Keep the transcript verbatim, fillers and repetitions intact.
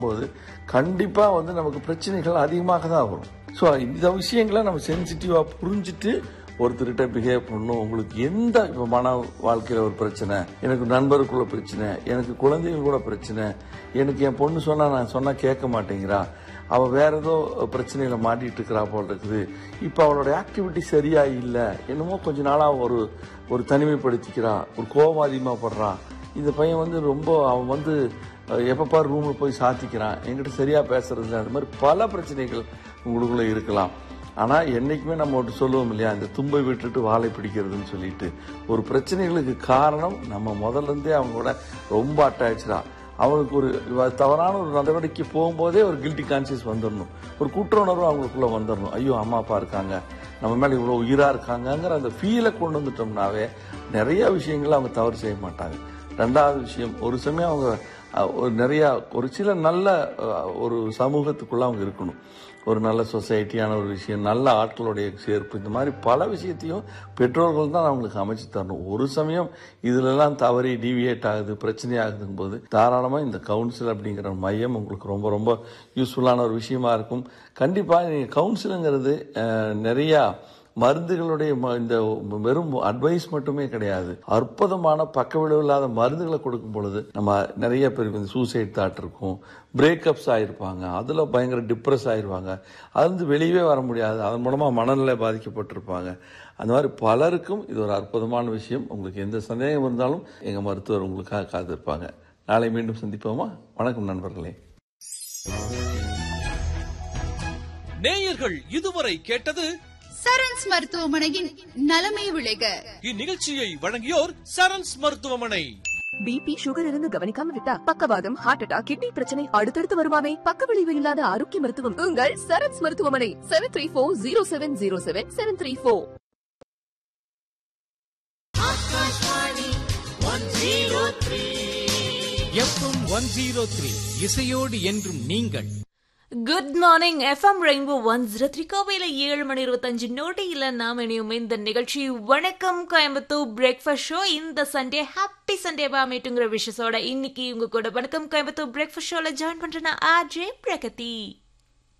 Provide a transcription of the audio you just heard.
போது கண்டிப்பா வந்து நமக்கு பிரச்சனைகள் அதிகமாக தான் வரும். ஸோ இந்த விஷயங்களை நம்ம சென்சிட்டிவா புரிஞ்சுட்டு ஒருத்தர்கிட்ட பிஹேவ் பண்ணணும். உங்களுக்கு எந்த இப்போ மன வாழ்க்கையில ஒரு பிரச்சனை, எனக்கு நண்பருக்குள்ள பிரச்சனை, எனக்கு குழந்தைகள் கூட பிரச்சனை, எனக்கு என் பொண்ணு சொன்னா நான் சொன்னா கேட்க மாட்டேங்கிறா, அவ வேற ஏதோ பிரச்சனையில மாட்டிட்டு இருக்கிறா போல் இருக்குது, இப்ப அவளோட ஆக்டிவிட்டி சரியா இல்லை, என்னமோ கொஞ்ச நாளா ஒரு ஒரு தனிமைப்படுத்திக்கிறா, ஒரு கோபம் அதிகமா படுறான், இந்த பையன் வந்து ரொம்ப அவன் வந்து எப்பப்பா ரூம்ல போய் சாத்திக்கிறான், என்கிட்ட சரியா பேசுறது இல்லை, அந்த மாதிரி பல பிரச்சனைகள் உங்களுக்குள்ள இருக்கலாம். ஆனா என்னைக்குமே நம்ம ஒன்று சொல்லுவோம் இல்லையா, இந்த தும்பை விட்டுட்டு வாழை பிடிக்கிறதுன்னு சொல்லிட்டு, ஒரு பிரச்சனைகளுக்கு காரணம் நம்ம முதல்ல இருந்தே அவங்களோட ரொம்ப அட்டாச்சா, அவங்களுக்கு ஒரு தவறான ஒரு நடவடிக்கை போகும்போதே ஒரு கில்ட்டி கான்சியஸ் வந்துடணும், ஒரு குற்ற உணர்வு அவங்களுக்குள்ள வந்துடணும். ஐயோ அம்மா அப்பா இருக்காங்க, நம்ம மேல இவ்வளவு உயிரா இருக்காங்கிற அந்த ஃபீலை கொண்டு வந்துட்டோம்னாவே நிறைய விஷயங்களை அவங்க தவறு செய்ய மாட்டாங்க. ரெண்டாவது விஷயம், ஒரு சமயம் அவங்க ஒரு நிறைய ஒரு சில நல்ல ஒரு சமூகத்துக்குள்ள அவங்க இருக்கணும். ஒரு நல்ல சொசைட்டியான ஒரு விஷயம், நல்ல ஆட்களுடைய சேர்ப்பு, இந்த மாதிரி பல விஷயத்தையும் பெற்றோர்கள் தான் அவங்களுக்கு அமைச்சு தரணும். ஒரு சமயம் இதுல எல்லாம் தவறி டிவியேட் ஆகுது, பிரச்சனை ஆகுதுங்கும் போது தாராளமா இந்த கவுன்சில் அப்படிங்கிற மையம் உங்களுக்கு ரொம்ப ரொம்ப யூஸ்ஃபுல்லான ஒரு விஷயமா இருக்கும். கண்டிப்பா நீங்க கவுன்சிலுங்கிறது நிறைய மருந்துகளுடைய இந்த வெறும் அட்வைஸ் மட்டுமே கிடையாது, அற்புதமான பக்க விளைவு இல்லாத மருந்துகளை கொடுக்கும் பொழுது நம்ம நிறைய பேருக்கு சூசைட் தாட் இருக்கும், பிரேக்கப்ஸ் ஆயிருப்பாங்க, அதுல பயங்கர டிப்ரெஸ் ஆயிருவாங்க, அது வெளியவே வர முடியாது, அதன் மூலமா மனநிலை பாதிக்கப்பட்டிருப்பாங்க. அந்த மாதிரி பலருக்கும் இது ஒரு அற்புதமான விஷயம். உங்களுக்கு எந்த சந்தேகம் இருந்தாலும் எங்க மருத்துவர் உங்களுக்காக காத்திருப்பாங்க. நாளை மீண்டும் சந்திப்போமா? வணக்கம் நண்பர்களே. நேயர்கள் இதுவரை கேட்டது சரண்ஸ் மருத்துவமனையின் நலமை விளைக. இந்நிகழ்ச்சியை வழங்கியோர் சரண்ஸ் மருத்துவமனை. பிபி சுகர் இருந்து கவனிக்காம விட்டா பக்கவாதம், ஹார்ட் அட்டாக், கிட்னி பிரச்சனை அடுத்தடுத்து வருமாமே. பக்க விளைவு இல்லாத ஆரோக்கிய மருத்துவம் உங்கள் சரண்ஸ் மருத்துவமனை. Seven three four zero seven zero seven seven three four. FM one zero three இசையோடு என்றும் நீங்கள். Good morning FM rainbow one zero three கோவையில் ஏழு மணி இருபத்தஞ்சு நோட்டியில் நாம் இணையும் இந்த நிகழ்ச்சி வணக்கம் கோயம்புத்தூர் பிரேக்ஃபாஸ்ட் ஷோ. இந்த சண்டே ஹாப்பி சண்டே பாமேட்டுங்கிற விஷயத்தோட இன்னைக்கு உங்க கூட வணக்கம் கோயம்புத்தூர் பிரேக்ஃபாஸ்ட் ஷோல ஜாயின் பண்றேன் ஆர்ஜே பிரகதி.